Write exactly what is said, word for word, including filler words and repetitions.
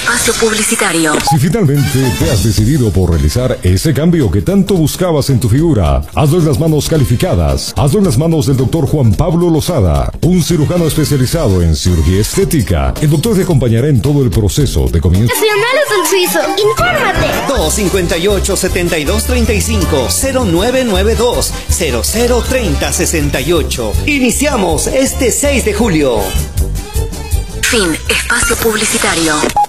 Espacio publicitario. Si finalmente te has decidido por realizar ese cambio que tanto buscabas en tu figura, hazlo en las manos calificadas. Hazlo en las manos del doctor Juan Pablo Lozada, un cirujano especializado en cirugía estética. El doctor te acompañará en todo el proceso de comienzo. Nacionales del Suizo, infórmate. dos cincuenta y ocho, setenta y dos treinta y cinco, cero nueve nueve dos, cero cero treinta sesenta y ocho. Iniciamos este seis de julio. Fin. Espacio publicitario.